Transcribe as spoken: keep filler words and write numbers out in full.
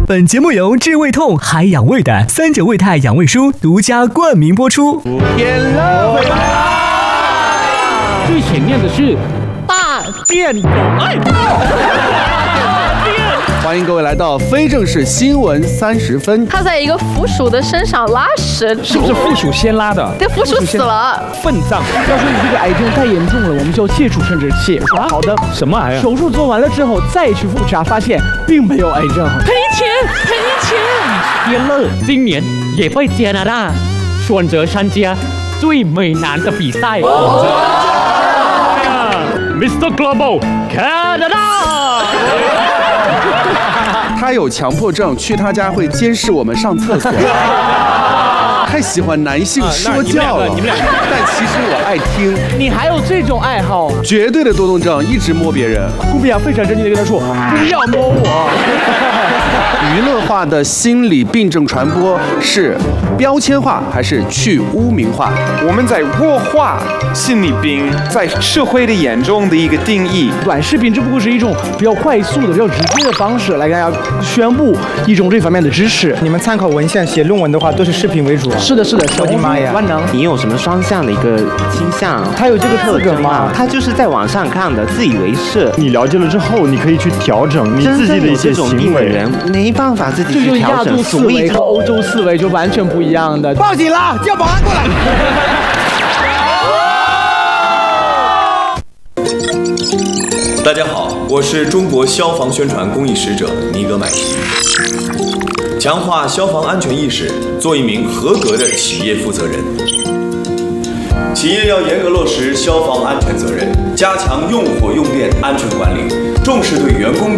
本节目由治胃痛、还养胃的三九胃泰养胃舒独家冠名播出。 天热回来啦！ 最前面的是大电狗爱。 欢迎各位来到非正式新闻三十分。 他在一个腐鼠的身上拉屎， 是不是附属先拉的？ 对，腐鼠死了， 粪脏。 要说你这个癌症太严重了，我们就要切除生殖器。 啊， 好的， 什么癌啊？ 手术做完了之后再去复查，发现并没有癌症。 赔钱，赔钱！天乐今年也会加拿大选择参加最美男的比赛。Mister Global Canada。 他有强迫症，去他家会监视我们上厕所。太喜欢男性说教了， 你们两个， 但其实我爱听。 你还有这种爱好啊？ 绝对的多动症，一直摸别人。 顾比亚非常震惊的跟他说：“不要摸我。” 娱乐化的心理病症传播是标签化还是去污名化？ 我们在弱化心理病在社会的眼中的一个定义。 短视频只不过是一种比较快速的、比较直接的方式来跟大家宣布一种这方面的知识。 你们参考文献写论文的话，都是视频为主。 是的，是的， 我的妈呀！ 万能。 你有什么双向的一个倾向？ 他有这个特征吗？ 他就是在网上看的，自以为是。 你了解了之后，你可以去调整你自己的一些行为。 人没办法自己去调整， 亚洲思维和欧洲思维就完全不一样的。 报警了，叫保安过来。 大家好，我是中国消防宣传公益使者尼格买提。强化消防安全意识，做一名合格的企业负责人。企业要严格落实消防安全责任，加强用火用电安全管理，重视对员工